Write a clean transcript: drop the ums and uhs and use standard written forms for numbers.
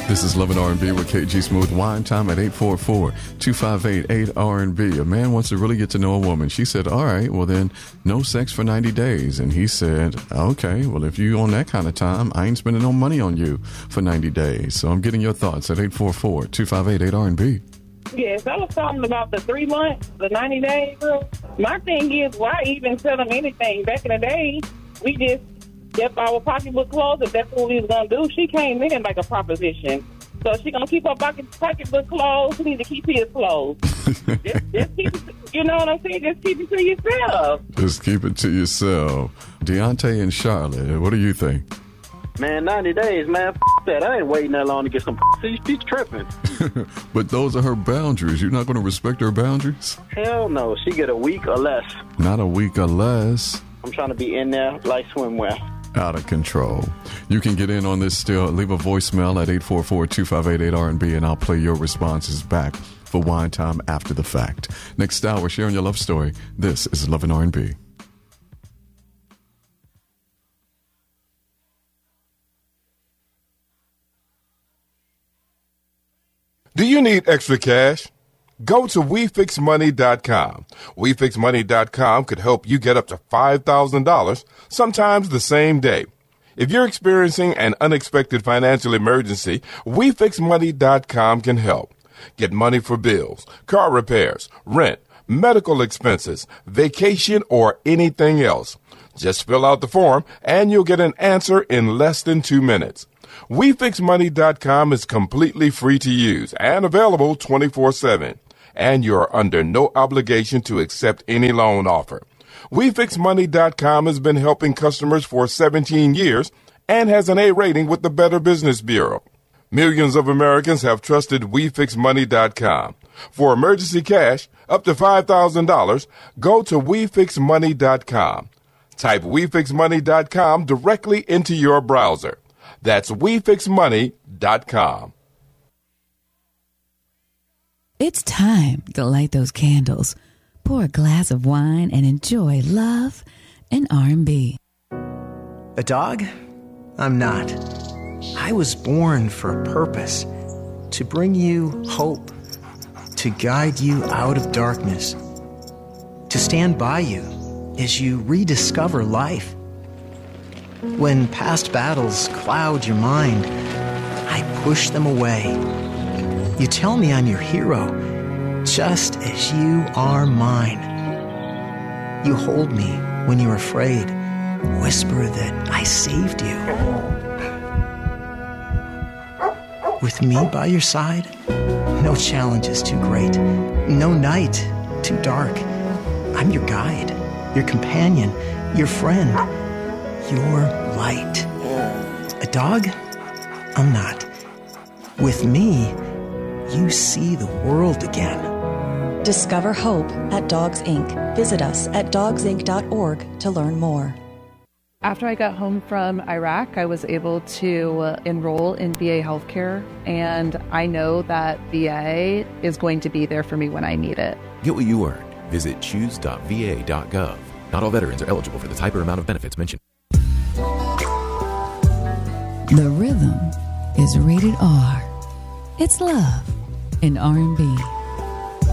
This is Love and R&B with KG Smooth. Wine time at 844-258-8R&B. A man wants to really get to know a woman. She said, all right, well then, no sex for 90 days. And he said, okay, well if you on that kind of time, I ain't spending no money on you for 90 days. So I'm getting your thoughts at 844-258-8R&B. Yes, I was talking about the 3 months, the 90 days. My thing is, why even tell them anything? Back in the day, we just kept our pocketbook closed. If that's what we was going to do, she came in like a proposition. So she going to keep her pocketbook closed. She need to keep his closed. just keep it, you know what I'm saying? Just keep it to yourself. Just keep it to yourself. Deontay and Charlotte, what do you think? Man, 90 days, man. That. I ain't waiting that long to get some pussy. She's tripping. But those are her boundaries. You're not going to respect her boundaries? Hell no. She get a week or less. Not a week or less. I'm trying to be in there like swimwear. Out of control. You can get in on this still. Leave a voicemail at 844-258-8R&B, and I'll play your responses back for Wine Time after the fact. Next hour, sharing your love story. This is Love and R&B. Do you need extra cash? Go to WeFixMoney.com. WeFixMoney.com could help you get up to $5,000, sometimes the same day. If you're experiencing an unexpected financial emergency, WeFixMoney.com can help. Get money for bills, car repairs, rent, medical expenses, vacation, or anything else. Just fill out the form and you'll get an answer in less than 2 minutes. WeFixMoney.com is completely free to use and available 24/7. And you're under no obligation to accept any loan offer. WeFixMoney.com has been helping customers for 17 years and has an A rating with the Better Business Bureau. Millions of Americans have trusted WeFixMoney.com. For emergency cash, up to $5,000, go to WeFixMoney.com. Type WeFixMoney.com directly into your browser. That's WeFixMoney.com. It's time to light those candles, pour a glass of wine, and enjoy love and R&B. A dog? I'm not. I was born for a purpose, to bring you hope, to guide you out of darkness, to stand by you as you rediscover life. When past battles cloud your mind, I push them away. You tell me I'm your hero, just as you are mine. You hold me when you're afraid, whisper that I saved you. With me by your side, no challenge is too great, no night too dark. I'm your guide, your companion, your friend, your light. A dog? I'm not. With me, you see the world again. Discover hope at Dogs Inc. Visit us at dogsinc.org to learn more. After I got home from Iraq, I was able to enroll in VA healthcare, and I know that VA is going to be there for me when I need it. Get what you earned. Visit choose.va.gov. Not all veterans are eligible for the type or amount of benefits mentioned. The Rhythm is rated R. It's love and R&B.